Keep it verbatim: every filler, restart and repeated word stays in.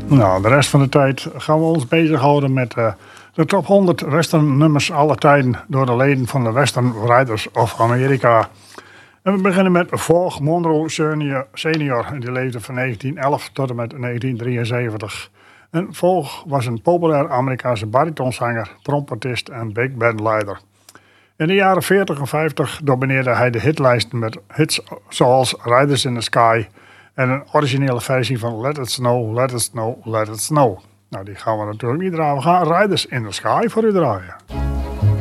Nou, de rest van de tijd gaan we ons bezighouden met uh, de top honderd western nummers alle tijden door de leden van de Western Riders of America. En we beginnen met Vaughn Monroe senior, senior. Die leefde van negentien elf tot en met negentien drieënzeventig. En Vaughn was een populair Amerikaanse baritonzanger, trompetist en big band leider. In de jaren veertig en vijftig domineerde hij de hitlijsten met hits zoals Riders in the Sky en een originele versie van Let It Snow, Let It Snow, Let It Snow. Nou, die gaan we natuurlijk niet draaien. We gaan Riders in the Sky voor u draaien.